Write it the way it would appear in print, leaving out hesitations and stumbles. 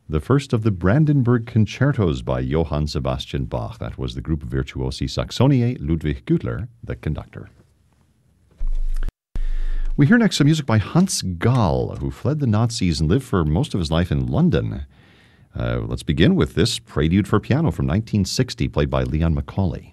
The first of the Brandenburg Concertos by Johann Sebastian Bach. That was the group Virtuosi Saxoniae, Ludwig Güttler, the conductor. We hear next some music by Hans Gall, who fled the Nazis and lived for most of his life in London. Let's begin with this Prelude for Piano from 1960, played by Leon Macaulay.